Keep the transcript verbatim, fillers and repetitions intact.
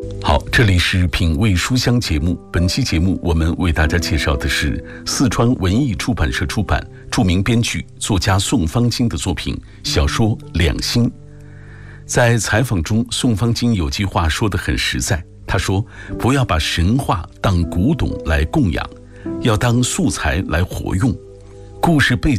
好，这里是品味书香节目。本期节目我们为大家介绍的是四川文艺出版社出版著名编剧作家宋方金的作品小说《两心》。在采访中，宋方金有句话说得很实在，他说：不要把神话当古董来供养，要当素材来活用。故事背